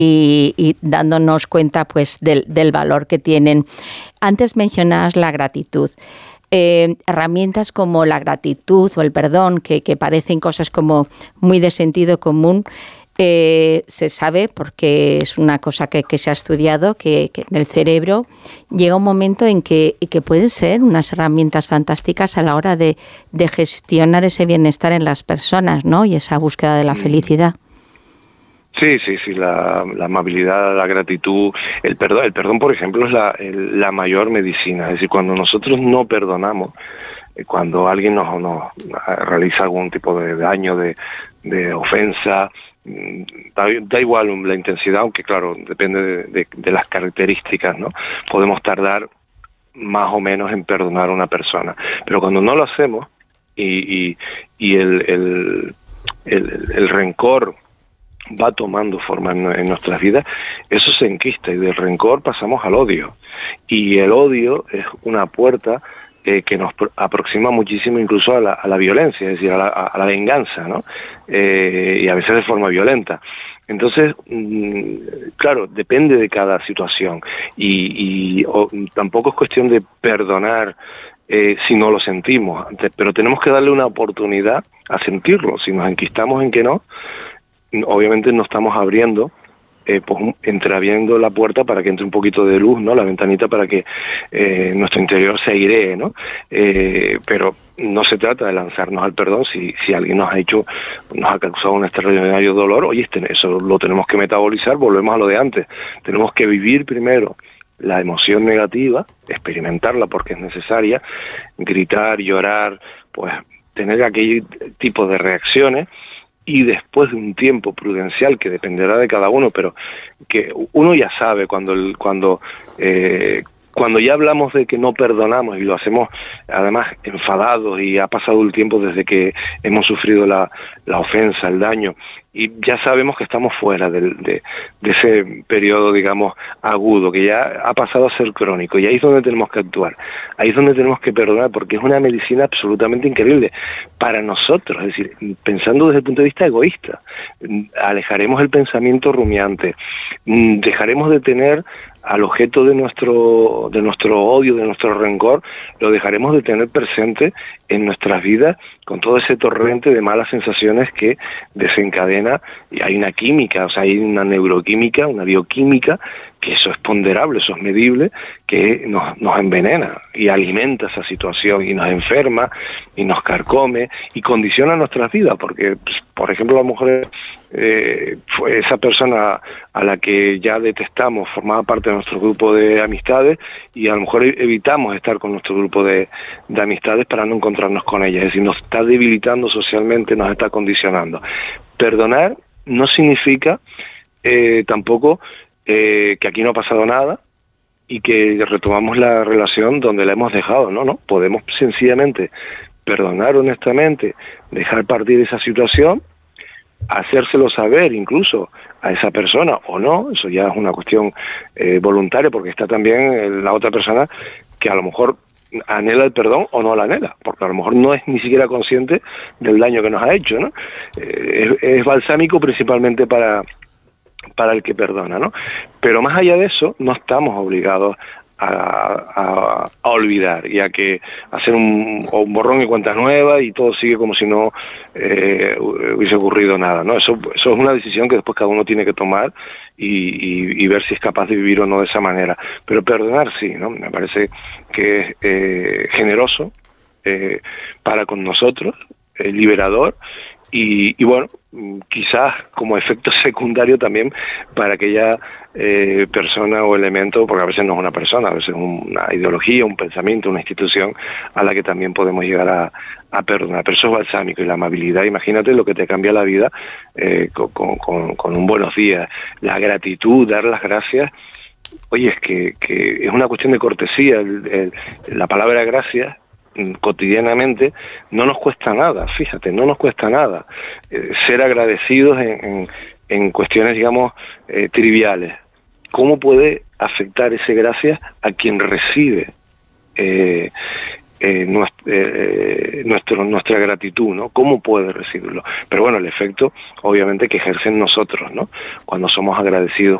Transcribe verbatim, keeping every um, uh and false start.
y, y dándonos cuenta pues del, del valor que tienen. Antes mencionabas la gratitud. Eh, herramientas como la gratitud o el perdón, que, que parecen cosas como muy de sentido común, eh, se sabe, porque es una cosa que, que se ha estudiado, que, que en el cerebro llega un momento en que, que pueden ser unas herramientas fantásticas a la hora de, de gestionar ese bienestar en las personas, ¿no? Y esa búsqueda de la felicidad. Sí, sí, sí, la, la amabilidad, la gratitud, el perdón, el perdón, por ejemplo, es la, el, la mayor medicina. Es decir, cuando nosotros no perdonamos, eh, cuando alguien nos, nos realiza algún tipo de daño, de, de ofensa, da, da igual la intensidad, aunque claro, depende de, de, de las características, ¿no? Podemos tardar más o menos en perdonar a una persona, pero cuando no lo hacemos y, y, y el, el, el, el rencor va tomando forma en, en nuestras vidas, eso se enquista y del rencor pasamos al odio. Y el odio es una puerta eh, que nos aproxima muchísimo incluso a la, a la violencia, es decir, a la, a la venganza, ¿no? Eh, y a veces de forma violenta. Entonces, mmm, claro, depende de cada situación y, y o, tampoco es cuestión de perdonar eh, si no lo sentimos, pero tenemos que darle una oportunidad a sentirlo. Si nos enquistamos en que no, obviamente no estamos abriendo, eh, pues entreabriendo la puerta para que entre un poquito de luz, ¿no? La ventanita para que eh, nuestro interior se airee, ¿no? Eh, pero no se trata de lanzarnos al perdón si, si alguien nos ha hecho, nos ha causado un extraordinario dolor. Oye, este, eso lo tenemos que metabolizar, volvemos a lo de antes. Tenemos que vivir primero la emoción negativa, experimentarla porque es necesaria, gritar, llorar, pues tener aquel tipo de reacciones. Y después de un tiempo prudencial que dependerá de cada uno, pero que uno ya sabe cuando el, cuando eh, cuando ya hablamos de que no perdonamos y lo hacemos además enfadados y ha pasado el tiempo desde que hemos sufrido la, la ofensa, el daño, y ya sabemos que estamos fuera del, de, de ese periodo, digamos, agudo, que ya ha pasado a ser crónico, y ahí es donde tenemos que actuar, ahí es donde tenemos que perdonar, porque es una medicina absolutamente increíble para nosotros, es decir, pensando desde el punto de vista egoísta, alejaremos el pensamiento rumiante, dejaremos de tener al objeto de nuestro de nuestro odio, de nuestro rencor, lo dejaremos de tener presente en nuestras vidas con todo ese torrente de malas sensaciones que desencadena, y hay una química, o sea, hay una neuroquímica, una bioquímica, que eso es ponderable, eso es medible, que nos, nos envenena y alimenta esa situación y nos enferma y nos carcome y condiciona nuestras vidas, porque, pues, por ejemplo, a lo mejor eh, fue esa persona a la que ya detestamos formaba parte de nuestro grupo de amistades y a lo mejor evitamos estar con nuestro grupo de, de amistades para no encontrarnos con ella, es decir, nos está debilitando socialmente, nos está condicionando. Perdonar no significa eh, tampoco Eh, que aquí no ha pasado nada y que retomamos la relación donde la hemos dejado, no, no, podemos sencillamente perdonar honestamente, dejar partir esa situación, hacérselo saber incluso a esa persona o no, eso ya es una cuestión eh, voluntaria, porque está también la otra persona que a lo mejor anhela el perdón o no la anhela, porque a lo mejor no es ni siquiera consciente del daño que nos ha hecho, ¿no? Eh, es, es balsámico principalmente para para el que perdona, ¿no? Pero más allá de eso, no estamos obligados a, a, a olvidar y a que hacer un, un borrón y cuenta nueva y todo sigue como si no eh, hubiese ocurrido nada, ¿no? Eso, eso es una decisión que después cada uno tiene que tomar y, y, y ver si es capaz de vivir o no de esa manera. Pero perdonar sí, ¿no? Me parece que es eh, generoso eh, para con nosotros, eh, liberador. Y, y bueno, quizás como efecto secundario también para aquella eh, persona o elemento, porque a veces no es una persona, a veces es una ideología, un pensamiento, una institución a la que también podemos llegar a, a perdonar. Pero eso es balsámico, y la amabilidad, imagínate lo que te cambia la vida eh, con, con, con un buenos días, la gratitud, dar las gracias. Oye, es que, que es una cuestión de cortesía, el, el, la palabra gracias cotidianamente no nos cuesta nada, fíjate, no nos cuesta nada eh, ser agradecidos en, en, en cuestiones, digamos, eh, triviales. ¿Cómo puede afectar ese gracias a quien recibe eh, eh, nuestro, eh, nuestro, nuestra gratitud, ¿no? ¿Cómo puede recibirlo? Pero bueno, el efecto, obviamente, que ejercen nosotros, ¿no? Cuando somos agradecidos